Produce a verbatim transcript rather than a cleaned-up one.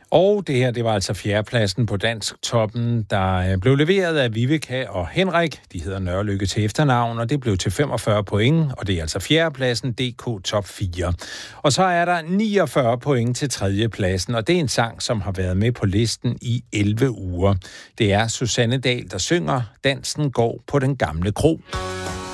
Og det her, det var altså fjerdepladsen på Dansk Toppen, der blev leveret af Viveka og Henrik. De hedder Nørrelykke til efternavn, og det blev til femogfyrre point, og det er altså fjerdepladsen, D K Top fire. Og så er der niogfyrre point til tredjepladsen, og det er en sang, som har været med på listen i elleve uger. Det er Susanne Dahl, der synger Dansen går på den gamle kro.